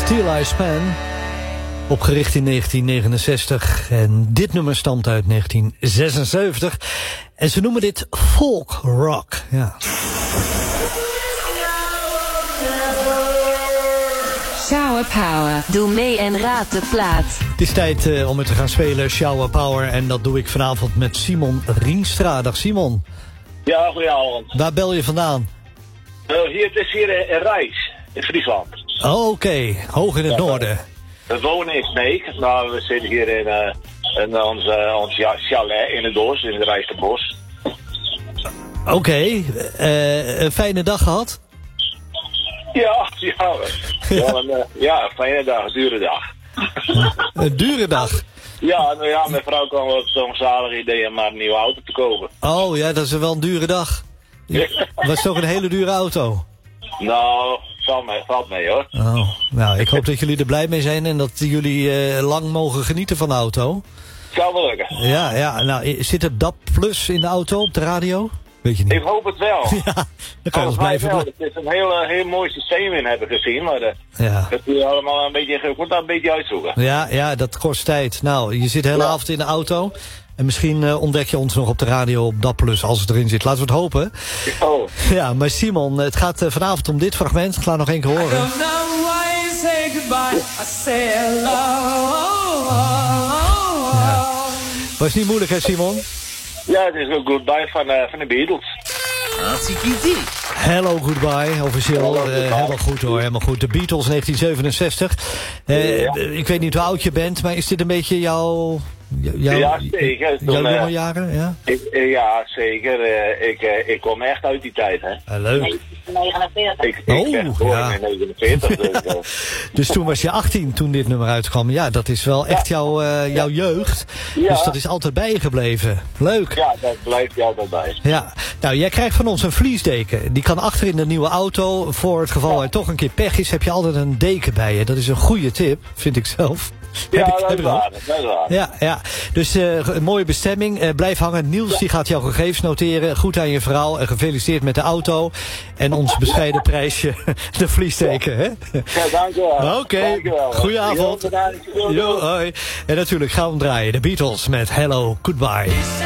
Still I Span. Opgericht in 1969. En dit nummer stamt uit 1976. En ze noemen dit folk rock. Ja. Shower Power. Doe mee en raad de plaat. Het is tijd om het te gaan spelen, Shower Power. En dat doe ik vanavond met Simon Rienstra. Dag Simon. Ja, goedenavond. Waar bel je vandaan? Het is hier in Rijs, in Friesland. Oh, oké. Hoog in het noorden. We wonen in Sneek. Nou, we zitten hier in ons chalet in het bos, in het Rijsterbos. Oké. Een fijne dag gehad? Ja. Een fijne dag, een dure dag. Een dure dag? Ja, nou ja, mijn vrouw kwam op zo'n zalig idee om maar een nieuwe auto te kopen. Oh ja, dat is wel een dure dag. Was toch een hele dure auto? Nou, valt mee hoor. Oh, nou, ik hoop dat jullie er blij mee zijn en dat jullie lang mogen genieten van de auto. Zou wel lukken. Ja, nou, zit er DAB Plus in de auto op de radio? Weet je niet. Ik hoop het wel. Ja, dan kan je ons blijven. Het is een heel mooi systeem in, heb ik gezien, maar dat kun je allemaal een beetje, je moet dat een beetje uitzoeken. Ja, dat kost tijd. Nou, je zit de hele avond in de auto. En misschien ontdek je ons nog op de radio op DAB Plus als het erin zit. Laten we het hopen. Oh. Ja, maar Simon, het gaat vanavond om dit fragment. Ik laat nog één keer horen. Was niet moeilijk, hè Simon? Ja, het is een goodbye van de Beatles. Hello Goodbye, officieel. Helemaal goed hoor, helemaal goed. De Beatles 1967. Ik weet niet hoe oud je bent, maar is dit een beetje jouw ja, zeker. Jouw jonge jaren, ja? Ja, zeker. Ik kom echt uit die tijd, hè. Leuk. 49. Ik ben geboren in 49. Dus toen was je 18 toen dit nummer uitkwam. Ja, dat is wel echt jouw jeugd. Ja. Dus dat is altijd bijgebleven. Leuk. Ja, dat blijft je altijd bij. Ja. Nou, jij krijgt van ons een vliesdeken. Die kan achter in de nieuwe auto. Voor het geval er toch een keer pech is, heb je altijd een deken bij je. Dat is een goede tip, vind ik zelf. Ja, dat is waar. Ja. Dus een mooie bestemming. Blijf hangen. Niels die gaat jouw gegevens noteren. Goed aan je vrouw. En gefeliciteerd met de auto. En ons bescheiden prijsje. De vliesdeken, hè? Ja, dankjewel. Oké. Goedenavond. Jo, hoi. En natuurlijk gaan we hem draaien. De Beatles met Hello Goodbye.